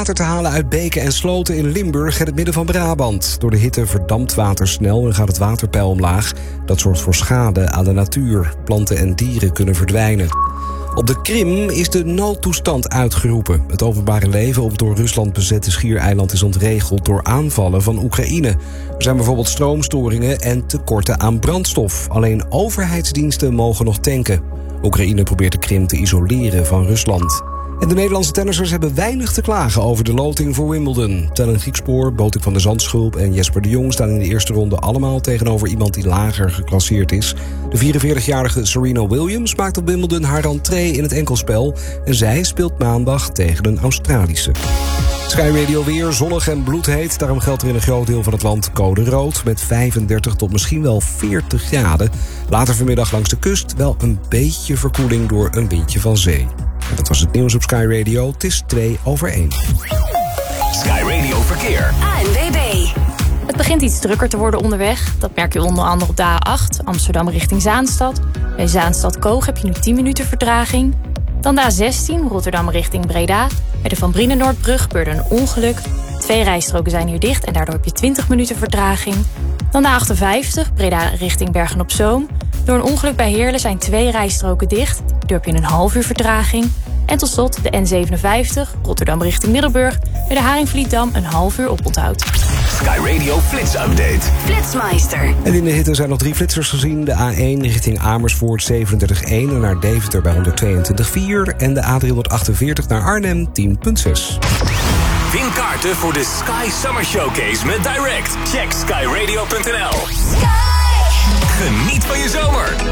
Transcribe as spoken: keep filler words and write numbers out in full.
water te halen uit beken en sloten in Limburg en het midden van Brabant. Door de hitte verdampt water snel en gaat het waterpeil omlaag. Dat zorgt voor schade aan de natuur. Planten en dieren kunnen verdwijnen. Op de Krim is de noodtoestand uitgeroepen. Het openbare leven op het door Rusland bezette schiereiland is ontregeld door aanvallen van Oekraïne. Er zijn bijvoorbeeld stroomstoringen en tekorten aan brandstof. Alleen overheidsdiensten mogen nog tanken. Oekraïne probeert de Krim te isoleren van Rusland. En de Nederlandse tennissers hebben weinig te klagen over de loting voor Wimbledon. Tellen Griekspoor, Botik van der Zandschulp en Jesper de Jong staan in de eerste ronde allemaal tegenover iemand die lager geclasseerd is. De vierenveertigjarige Serena Williams maakt op Wimbledon haar rentree in het enkelspel. En zij speelt maandag tegen een Australische. Sky Radio weer, zonnig en bloedheet. Daarom geldt er in een groot deel van het land code rood met vijfendertig tot misschien wel veertig graden. Later vanmiddag langs de kust wel een beetje verkoeling door een windje van zee. En dat was het nieuws op Sky Radio. Het is twee over één. Sky Radio Verkeer. A N W B. Het begint iets drukker te worden onderweg. Dat merk je onder andere op de A acht, Amsterdam richting Zaanstad. Bij Zaanstad-Koog heb je nu tien minuten vertraging. Dan de A zestien, Rotterdam richting Breda. Bij de Van Brienenoordbrug gebeurde een ongeluk. Twee rijstroken zijn hier dicht en daardoor heb je twintig minuten vertraging. Dan de A achtenvijftig, Breda richting Bergen-op-Zoom. Door een ongeluk bij Heerlen zijn twee rijstroken dicht. Daardoor heb je een half uur vertraging. En tot slot de N zevenenvijftig, Rotterdam richting Middelburg. Bij de Haringvlietdam een half uur oponthoud. Sky Radio Flits Update. Flitsmeister. En in de hitte zijn nog drie flitsers gezien. De A één richting Amersfoort zevenendertig komma één en naar Deventer bij honderdtweeëntwintig komma vier. En de A driehonderdachtenveertig naar Arnhem tien komma zes. Win kaarten voor de Sky Summer Showcase met Direct. Check sky radio punt n l. Sky! Geniet van je zomer.